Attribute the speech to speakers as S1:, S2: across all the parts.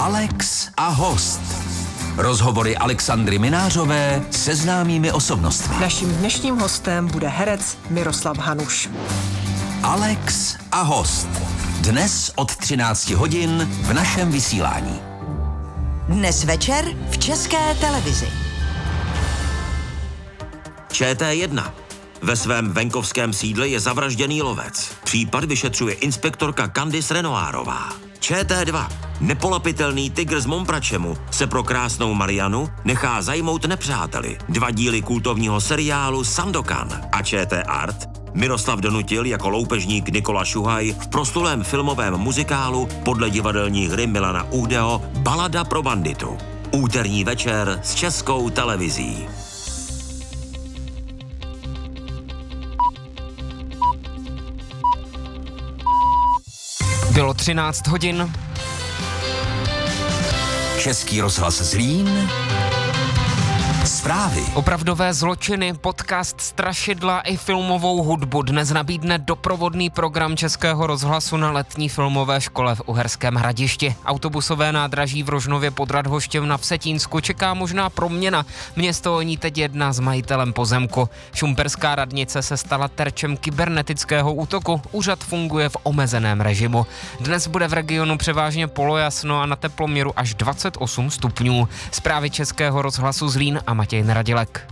S1: Alex a host. Rozhovory Alexandry Minářové se známými osobnostmi.
S2: Naším dnešním hostem bude herec Miroslav Hanuš.
S1: Alex a host. Dnes od 13 hodin v našem vysílání.
S3: Dnes večer v České televizi.
S4: ČT1. Ve svém venkovském sídle je zavražděný lovec. Případ vyšetřuje inspektorka Candice Renoirová. ČT2. Nepolapitelný tygr z Mompračemu se pro krásnou Marianu nechá zajmout nepřáteli. 2 díly kultovního seriálu Sandokan. A ČT Art. Miroslav donutil jako loupežník Nikola Šuhaj v proslulém filmovém muzikálu podle divadelní hry Milana Uhdeho Balada pro banditu. Úterní večer s Českou televizí.
S5: Bylo 13 hodin.
S1: Český rozhlas Zlín. Zprávy.
S5: Opravdové zločiny, podcast Strašidla i filmovou hudbu dnes nabídne doprovodný program Českého rozhlasu na letní filmové škole v Uherském Hradišti. Autobusové nádraží v Rožnově pod Radhoštěm na Vsetínsku čeká možná proměna. Město o ní teď jedná s majitelem pozemku. Šumperská radnice se stala terčem kybernetického útoku. Úřad funguje v omezeném režimu. Dnes bude v regionu převážně polojasno a na teploměru až 28 stupňů. Zprávy Českého rozhlasu Zlín a Matěj Neradilek.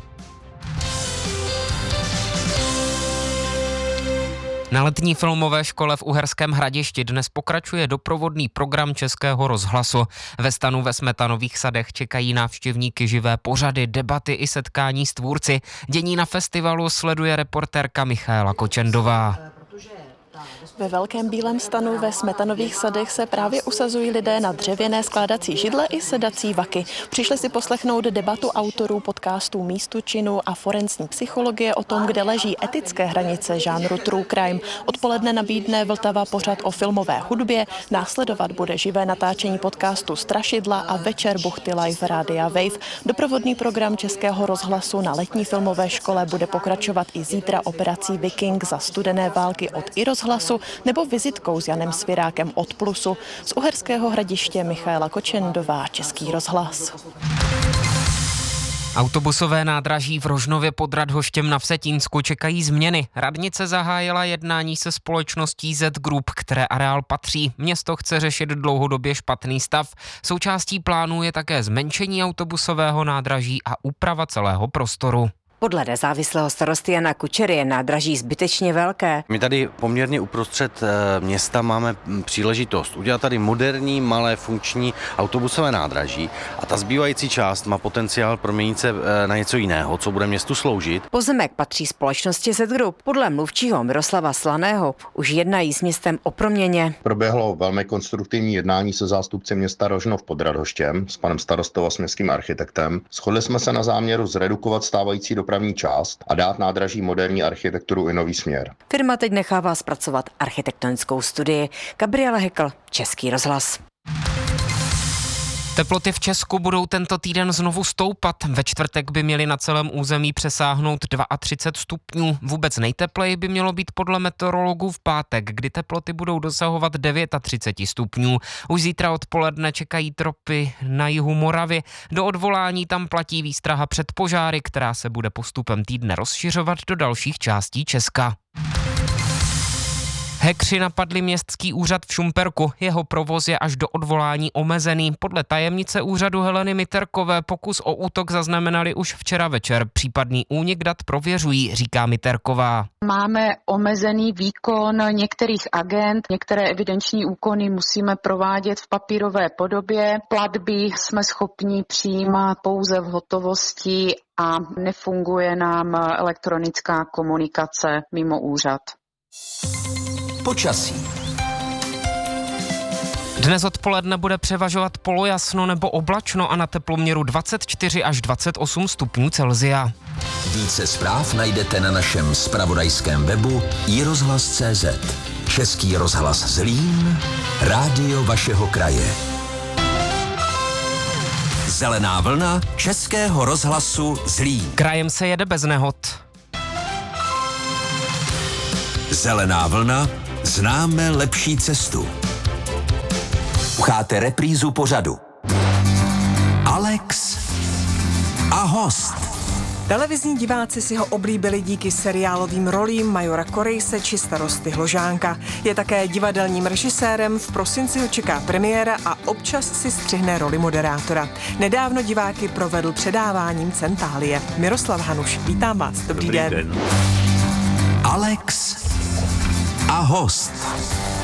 S5: Na letní filmové škole v Uherském Hradišti dnes pokračuje doprovodný program Českého rozhlasu. Ve stanu ve Smetanových sadech čekají návštěvníky živé pořady, debaty i setkání s tvůrci. Dění na festivalu sleduje reportérka Michaela Kočendová.
S6: Ve velkém bílém stanu ve Smetanových sadech se právě usazují lidé na dřevěné skládací židle i sedací vaky. Přišli si poslechnout debatu autorů podcastů Místu činu a forenzní psychologie o tom, kde leží etické hranice žánru true crime. Odpoledne nabídne Vltava pořad o filmové hudbě, následovat bude živé natáčení podcastu Strašidla a večer Buchty Live Rádia Wave. Doprovodný program Českého rozhlasu na letní filmové škole bude pokračovat i zítra operací Viking za studené války od iRozhlasu nebo vizitkou s Janem Svirákem od Plusu. Z Uherského Hradiště Michaela Kočendová, Český rozhlas.
S5: Autobusové nádraží v Rožnově pod Radhoštěm na Vsetínsku čekají změny. Radnice zahájila jednání se společností Z Group, které areál patří. Město chce řešit dlouhodobě špatný stav. Součástí plánu je také zmenšení autobusového nádraží a úprava celého prostoru.
S7: Podle nezávislého starosty Jana Kučery je nádraží zbytečně velké.
S8: My tady poměrně uprostřed města máme příležitost udělat tady moderní, malé, funkční autobusové nádraží a ta zbývající část má potenciál proměnit se na něco jiného, co bude městu sloužit.
S7: Pozemek patří společnosti Z Group. Podle mluvčího Miroslava Slaného už jednají s městem o proměně.
S9: Proběhlo velmi konstruktivní jednání se zástupci města Rožnov pod Radhoštěm s panem starostou a s městským architektem. Shodli jsme se na záměru zredukovat stávající dopravní část a dát nádraží moderní architekturu i nový směr.
S7: Firma teď nechává zpracovat architektonickou studii. Gabriela Hekl, Český rozhlas.
S5: Teploty v Česku budou tento týden znovu stoupat. Ve čtvrtek by měly na celém území přesáhnout 32 stupňů. Vůbec nejtepleji by mělo být podle meteorologů v pátek, kdy teploty budou dosahovat 39 stupňů. Už zítra odpoledne čekají tropy na jihu Moravy. Do odvolání tam platí výstraha před požáry, která se bude postupem týdne rozšiřovat do dalších částí Česka. Hackři napadli městský úřad v Šumperku. Jeho provoz je až do odvolání omezený. Podle tajemnice úřadu Heleny Miterkové pokus o útok zaznamenali už včera večer. Případný únik dat prověřují, říká Miterková.
S10: Máme omezený výkon některých agent, některé evidenční úkony musíme provádět v papírové podobě. Platby jsme schopni přijímat pouze v hotovosti a nefunguje nám elektronická komunikace mimo úřad.
S1: Počasí.
S5: Dnes odpoledne bude převažovat polojasno nebo oblačno a na teploměru 24 až 28 stupňů Celsia.
S1: Více zpráv najdete na našem zpravodajském webu iRozhlas.cz. Český rozhlas Zlín, rádio vašeho kraje. Zelená vlna Českého rozhlasu Zlín.
S5: Krajem se jede bez nehod.
S1: Zelená vlna, známe lepší cestu. Posloucháte reprízu pořadu. Alex a host.
S2: Televizní diváci si ho oblíbili díky seriálovým rolím Majora Korejse či starosty Hložánka. Je také divadelním režisérem, v prosinci ho čeká premiéra a občas si střihne roli moderátora. Nedávno diváky provedl předáváním Centálie. Miroslav Hanuš, vítám vás. Dobrý den.
S1: Alex a host.